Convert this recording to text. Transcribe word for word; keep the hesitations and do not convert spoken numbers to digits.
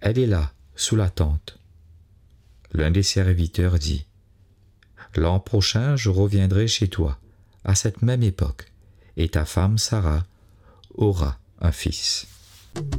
Elle est là, sous la tente. L'un des serviteurs dit, l'an prochain, je reviendrai chez toi, à cette même époque, et ta femme Sarah aura un fils.